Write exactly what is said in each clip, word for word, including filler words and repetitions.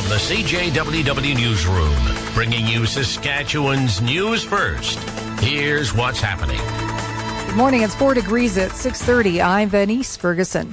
From the C J W W Newsroom, bringing you Saskatchewan's news first. Here's what's happening. Good morning. It's four degrees at six thirty. I'm Venice Ferguson.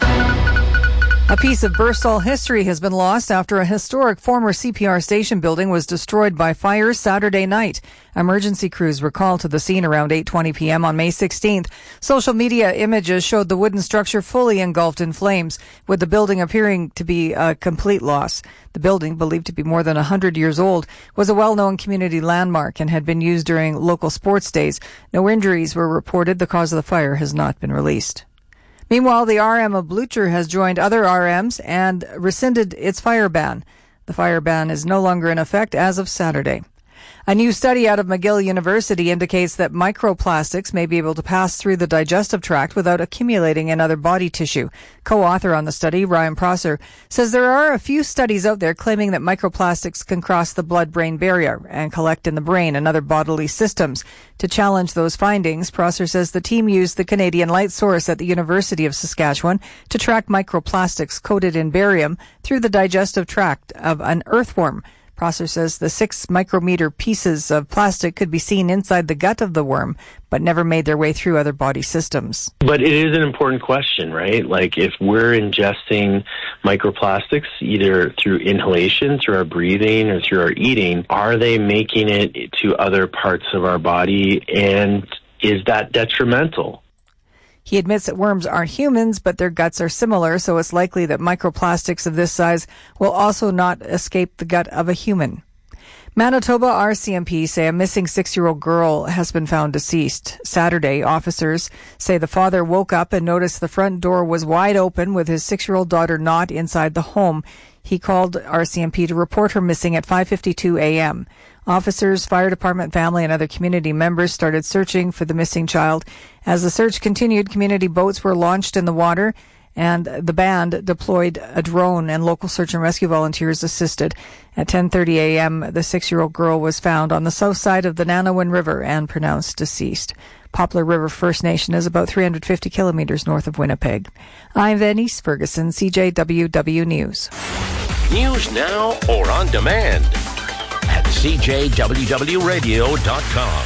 A piece of Burstall history has been lost after a historic former C P R station building was destroyed by fire Saturday night. Emergency crews were called to the scene around eight twenty p.m. on May sixteenth. Social media images showed the wooden structure fully engulfed in flames, with the building appearing to be a complete loss. The building, believed to be more than one hundred years old, was a well-known community landmark and had been used during local sports days. No injuries were reported. The cause of the fire has not been released. Meanwhile, the R M of Blucher has joined other R Ms and rescinded its fire ban. The fire ban is no longer in effect as of Saturday. A new study out of McGill University indicates that microplastics may be able to pass through the digestive tract without accumulating in other body tissue. Co-author on the study, Ryan Prosser, says there are a few studies out there claiming that microplastics can cross the blood-brain barrier and collect in the brain and other bodily systems. To challenge those findings, Prosser says the team used the Canadian Light Source at the University of Saskatchewan to track microplastics coated in barium through the digestive tract of an earthworm. Prosser says the six micrometer pieces of plastic could be seen inside the gut of the worm, but never made their way through other body systems. But it is an important question, right? Like, if we're ingesting microplastics, either through inhalation, through our breathing, or through our eating, are they making it to other parts of our body, and is that detrimental? He admits that worms aren't humans, but their guts are similar, so it's likely that microplastics of this size will also not escape the gut of a human. Manitoba R C M P say a missing six-year-old girl has been found deceased. Saturday, officers say the father woke up and noticed the front door was wide open with his six-year-old daughter not inside the home. He called R C M P to report her missing at five fifty-two a.m. Officers, fire department, family, and other community members started searching for the missing child. As the search continued, community boats were launched in the water, and the band deployed a drone, and local search and rescue volunteers assisted. At ten thirty a.m., the six-year-old girl was found on the south side of the Nanawin River and pronounced deceased. Poplar River First Nation is about three hundred fifty kilometers north of Winnipeg. I'm Venice Ferguson, C J W W News. News now or on demand at c j w w radio dot com.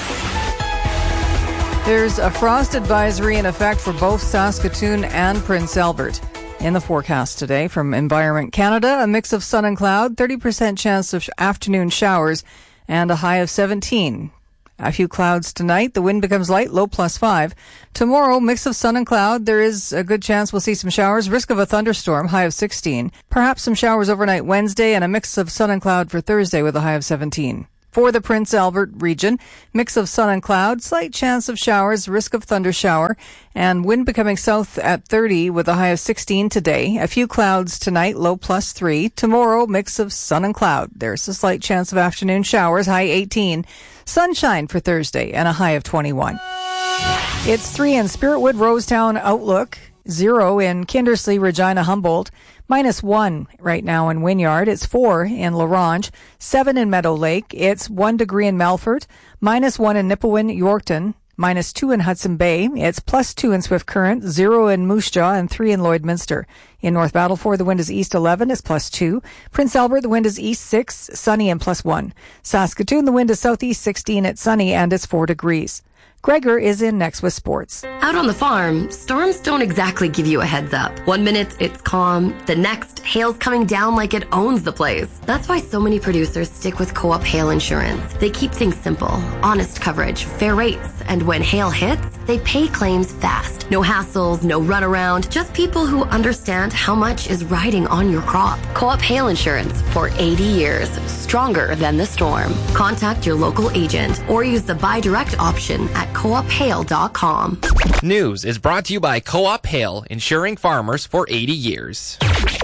There's a frost advisory in effect for both Saskatoon and Prince Albert. In the forecast today from Environment Canada, a mix of sun and cloud, thirty percent chance of afternoon showers, and a high of seventeen. A few clouds tonight. The wind becomes light, low plus five. Tomorrow, mix of sun and cloud. There is a good chance we'll see some showers. Risk of a thunderstorm, high of sixteen. Perhaps some showers overnight Wednesday, and a mix of sun and cloud for Thursday with a high of seventeen. For the Prince Albert region, mix of sun and cloud, slight chance of showers, risk of thunder shower, and wind becoming south at thirty with a high of sixteen today. A few clouds tonight, low plus three. Tomorrow, mix of sun and cloud. There's a slight chance of afternoon showers, high eighteen. Sunshine for Thursday and a high of twenty-one. It's three in Spiritwood, Rosetown, Outlook. Zero in Kindersley, Regina, Humboldt. Minus one right now in Wynyard. It's four in La Ronge. Seven in Meadow Lake. It's one degree in Melfort. Minus one in Nipawin, Yorkton. Minus two in Hudson Bay. It's plus two in Swift Current. Zero in Moose Jaw and three in Lloydminster. In North Battleford, the wind is east eleven. It's plus two. Prince Albert, the wind is east six. Sunny and plus one. Saskatoon, the wind is southeast sixteen. It's sunny and it's four degrees. Gregor is in next with sports. Out on the farm, storms don't exactly give you a heads up. One minute it's calm, the next hail's coming down like it owns the place. That's why so many producers stick with Co-op Hail Insurance. They keep things simple, honest coverage, fair rates, and when hail hits, they pay claims fast. No hassles, no runaround, just people who understand how much is riding on your crop. Co-op Hail Insurance for eighty years, stronger than the storm. Contact your local agent or use the buy direct option at co op hail dot com. News is brought to you by Co-op Hail, insuring farmers for eighty years.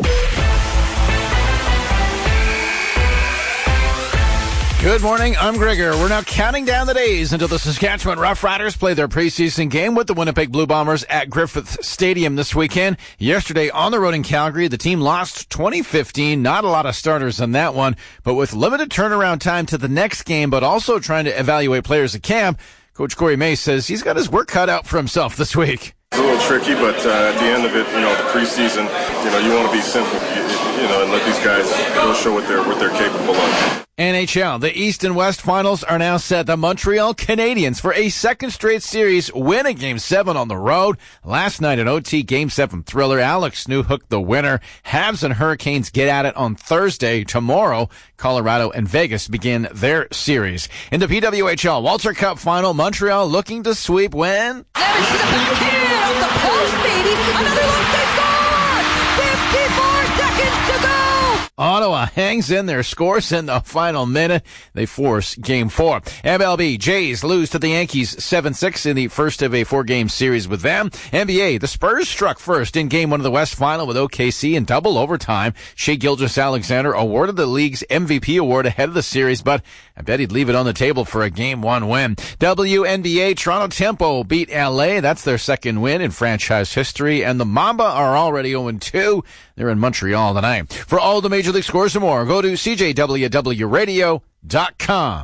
Good morning, I'm Gregor. We're now counting down the days until the Saskatchewan Roughriders play their preseason game with the Winnipeg Blue Bombers at Griffith Stadium this weekend. Yesterday on the road in Calgary, the team lost twenty fifteen. Not a lot of starters on that one, but with limited turnaround time to the next game, but also trying to evaluate players at camp, Coach Corey May says he's got his work cut out for himself this week. It's a little tricky, but uh, at the end of it, you know, the preseason, you know, you want to be simple, you, you know, and let these guys go show what they're what they're capable of. N H L, the East and West finals are now set. The Montreal Canadiens, for a second straight series, win a Game seven on the road. Last night, an O T Game seven thriller. Alex Newhook, the winner. Habs and Hurricanes get at it on Thursday. Tomorrow, Colorado and Vegas begin their series. In the P W H L Walter Cup final, Montreal looking to sweep when? Savage to the backhand, off the post, baby. Another look, they score! fifty-four seconds to go! Ottawa hangs in their scores in the final minute. They force Game four. M L B, Jays lose to the Yankees seven six in the first of a four-game series with them. N B A, the Spurs struck first in Game one of the West Final with O K C in double overtime. Shai Gilgeous-Alexander awarded the league's M V P award ahead of the series, but I bet he'd leave it on the table for a Game one win. W N B A, Toronto Tempo beat L A. That's their second win in franchise history, and the Mamba are already oh and two. They're in Montreal tonight. For all the Major League scores and more, go to C J W W radio dot com.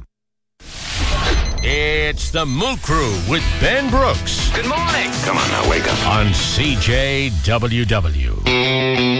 It's the Moon Crew with Ben Brooks. Good morning. Come on now, wake up. On C J W W.